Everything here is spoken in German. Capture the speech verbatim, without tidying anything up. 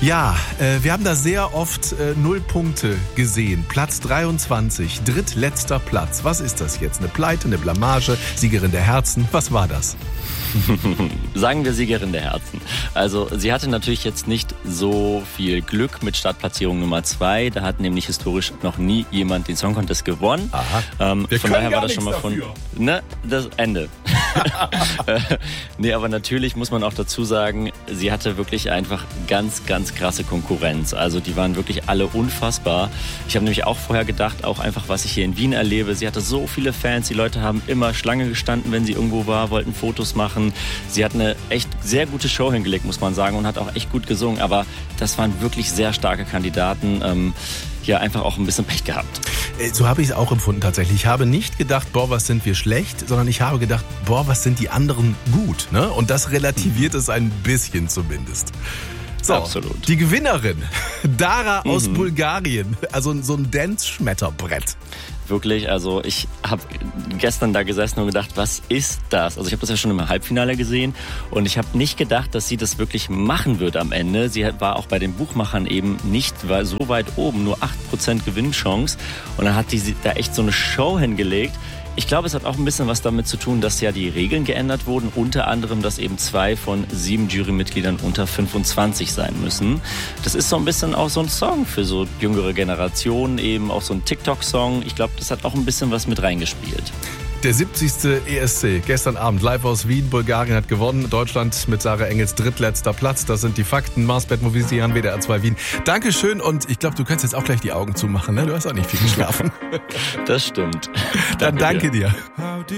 Ja, äh, wir haben da sehr oft äh, null Punkte gesehen. Platz dreiundzwanzig, drittletzter Platz. Was ist das jetzt? Eine Pleite, eine Blamage, Siegerin der Herzen? Was war das? Sagen wir Siegerin der Herzen. Also sie hatte natürlich jetzt nicht so viel Glück mit Startplatzierung Nummer zwei. Da hat nämlich historisch noch nie jemand den Song Contest gewonnen. Aha. Ähm, wir von daher war das schon mal von dafür. ne, das Ende. Nee, aber natürlich muss man auch dazu sagen, sie hatte wirklich einfach ganz, ganz krasse Konkurrenz. Also die waren wirklich alle unfassbar. Ich habe nämlich auch vorher gedacht, auch einfach, was ich hier in Wien erlebe. Sie hatte so viele Fans. Die Leute haben immer Schlange gestanden, wenn sie irgendwo war, wollten Fotos machen. Sie hat eine echt sehr gute Show hingelegt, muss man sagen, und hat auch echt gut gesungen. Aber das waren wirklich sehr starke Kandidaten. Ähm, ja, einfach auch ein bisschen Pech gehabt. So habe ich es auch empfunden tatsächlich. Ich habe nicht gedacht, boah, was sind wir schlecht, sondern ich habe gedacht, boah, was sind die anderen gut. Ne? Und das relativiert es ein bisschen zumindest. So, absolut. Die Gewinnerin, Dara Mhm. aus Bulgarien, also so ein Dance-Schmetterbrett. Wirklich, also ich habe gestern da gesessen und gedacht, was ist das? Also ich habe das ja schon im Halbfinale gesehen und ich habe nicht gedacht, dass sie das wirklich machen wird am Ende. Sie war auch bei den Buchmachern eben nicht so weit oben, nur acht Prozent Gewinnchance. Und dann hat sie da echt so eine Show hingelegt. Ich glaube, es hat auch ein bisschen was damit zu tun, dass ja die Regeln geändert wurden. Unter anderem, dass eben zwei von sieben Jurymitgliedern unter fünfundzwanzig sein müssen. Das ist so ein bisschen auch so ein Song für so jüngere Generationen, eben auch so ein TikTok-Song. Ich glaube, das hat auch ein bisschen was mit reingespielt. Der siebzigste E S C, gestern Abend, live aus Wien. Bulgarien hat gewonnen. Deutschland mit Sarah Engels drittletzter Platz. Das sind die Fakten. Marsbett Movisian, W D R zwei Wien. Dankeschön und ich glaube, du kannst jetzt auch gleich die Augen zumachen. Ne? Du hast auch nicht viel geschlafen. Das stimmt. Dann danke dir.